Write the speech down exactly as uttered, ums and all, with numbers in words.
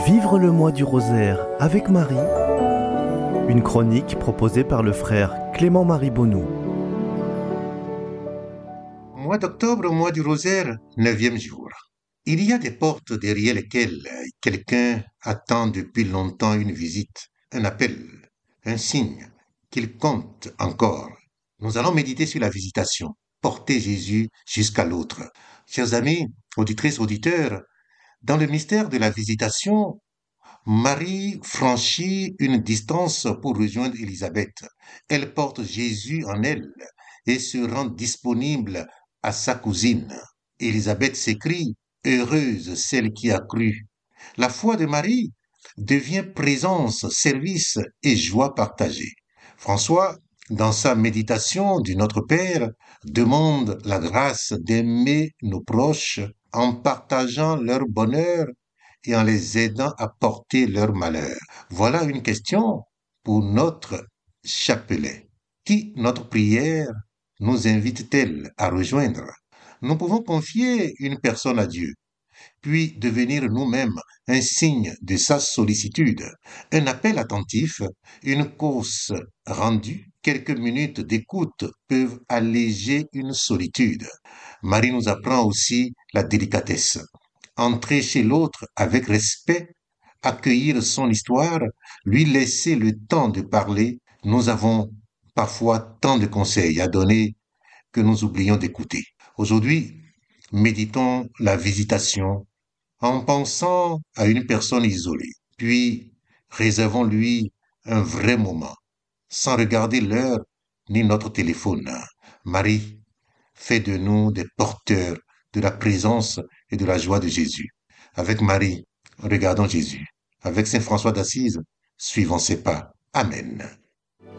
Vivre le mois du rosaire avec Marie, une chronique proposée par le frère Clément-Marie Bonnou. Mois d'octobre, mois du rosaire, neuvième jour. Il y a des portes derrière lesquelles quelqu'un attend depuis longtemps une visite, un appel, un signe qu'il compte encore. Nous allons méditer sur la visitation, porter Jésus jusqu'à l'autre. Chers amis, auditrices, auditeurs, dans le mystère de la visitation, Marie franchit une distance pour rejoindre Élisabeth. Elle porte Jésus en elle et se rend disponible à sa cousine. Élisabeth s'écrie, heureuse celle qui a cru. La foi de Marie devient présence, service et joie partagée. François, dans sa méditation du Notre Père, demande la grâce d'aimer nos proches en partageant leur bonheur et en les aidant à porter leur malheur. Voilà une question pour notre chapelet. Qui notre prière nous invite-t-elle à rejoindre? Nous pouvons confier une personne à Dieu, puis devenir nous-mêmes un signe de sa sollicitude. Un appel attentif, une course rendue, quelques minutes d'écoute peuvent alléger une solitude. Marie nous apprend aussi la délicatesse. Entrer chez l'autre avec respect, accueillir son histoire, lui laisser le temps de parler. Nous avons parfois tant de conseils à donner que nous oublions d'écouter. Aujourd'hui, méditons la visitation en pensant à une personne isolée, puis réservons-lui un vrai moment, sans regarder l'heure ni notre téléphone. Marie, fais de nous des porteurs de la présence et de la joie de Jésus. Avec Marie, regardons Jésus. Avec Saint François d'Assise, suivons ses pas. Amen.